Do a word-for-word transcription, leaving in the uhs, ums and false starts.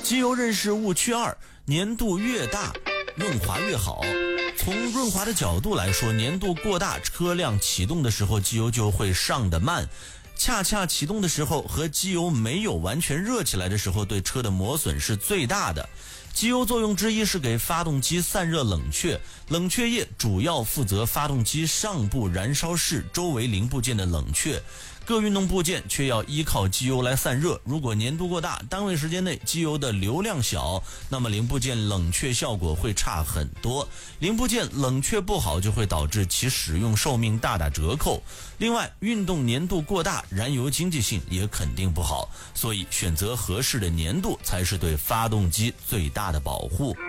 机油认识误区二：粘度越大，润滑越好。从润滑的角度来说，粘度过大，车辆启动的时候机油就会上得慢。恰恰启动的时候和机油没有完全热起来的时候，对车的磨损是最大的。机油作用之一是给发动机散热冷却，冷却液主要负责发动机上部燃烧室周围零部件的冷却，各运动部件却要依靠机油来散热。如果粘度过大，单位时间内机油的流量小，那么零部件冷却效果会差很多，零部件冷却不好就会导致其使用寿命大打折扣。另外，运动粘度过大，燃油经济性也肯定不好，所以选择合适的粘度才是对发动机最大的保护。